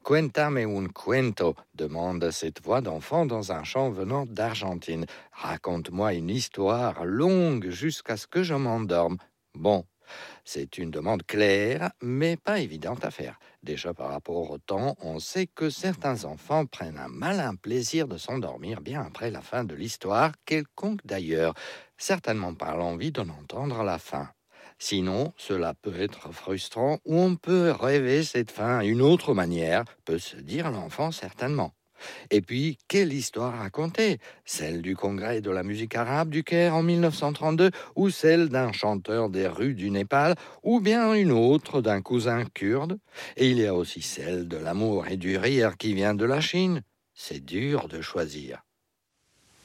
Cuéntame un cuento, demande cette voix d'enfant dans un chant venant d'Argentine. Raconte-moi une histoire longue jusqu'à ce que je m'endorme. Bon, c'est une demande claire, mais pas évidente à faire. Déjà par rapport au temps, on sait que certains enfants prennent un malin plaisir de s'endormir bien après la fin de l'histoire, quelconque d'ailleurs, certainement par l'envie d'en entendre la fin. Sinon, cela peut être frustrant ou on peut rêver cette fin à une autre manière, peut se dire l'enfant certainement. Et puis, quelle histoire raconter? Celle du congrès de la musique arabe du Caire en 1932 ou celle d'un chanteur des rues du Népal ou bien une autre d'un cousin kurde? Et il y a aussi celle de l'amour et du rire qui vient de la Chine. C'est dur de choisir.